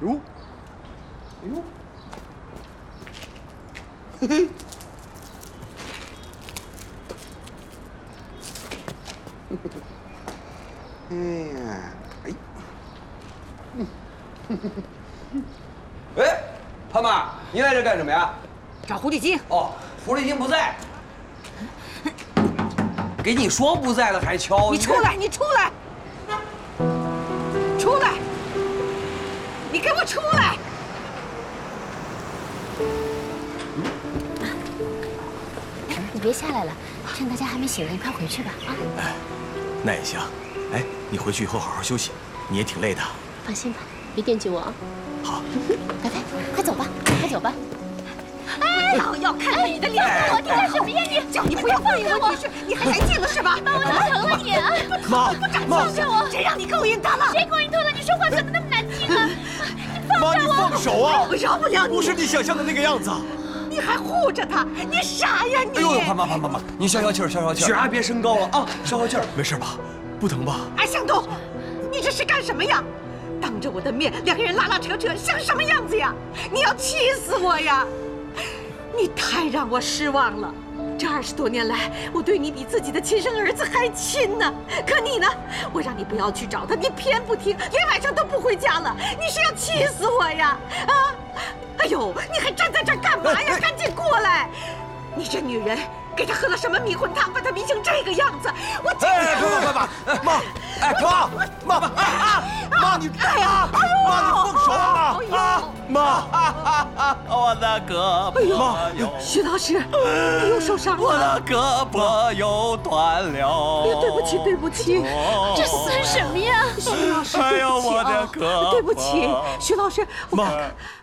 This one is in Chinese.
哟，哎呦，嘿嘿。 哎呀，哎， 哎，潘妈，你来这干什么呀？ 找狐狸精。 哦，狐狸精不在。给你说不在了还敲？ 你出来！你出来！出来！你给我出来！ 你别下来了，趁大家还没醒呢，你快回去吧啊！ 那也行。哎，你回去以后好好休息，你也挺累的。 放心吧，别惦记我啊。 好， 白白，快走吧，快走吧。 哎，老要看看你的脸色！ 你干什么呀你？ 叫你不要放任我提示，你还来劲了是吧？ 妈，我哪疼了你啊？ 妈， 放着我！ 谁让你勾引他了？ 谁勾引他了？你说话怎么那么难听啊？ 妈，你放手啊！ 我饶不了你！ 不是你想象的那个样子。 你还护着他，你傻呀你！ 哎呦，潘妈，你消消气儿，消消气儿。血压别升高了啊，消消气儿。 没事吧？不疼吧？ 哎，向东，你这是干什么呀？当着我的面，两个人拉拉扯扯，像什么样子呀？你要气死我呀！你太让我失望了。这20多年来，我对你比自己的亲生儿子还亲呢。可你呢？我让你不要去找他，你偏不听，连晚上都不回家了。你是要气死我呀？啊！哎呦，你还站在这儿干嘛呀？赶紧过来！你这女人，给他喝了什么迷魂汤，把他迷成这个样子？我今天…… 哎，妈，哎，妈，妈，你干嘛？妈，你放手啊！妈， 我的胳膊又…… 徐老师，你又受伤了。 我的胳膊又断了。 哎呀，对不起，对不起， 这算什么呀？ 徐老师， 哎呦， 对不起啊， 我的胳膊！ 对不起，徐老师，我看看。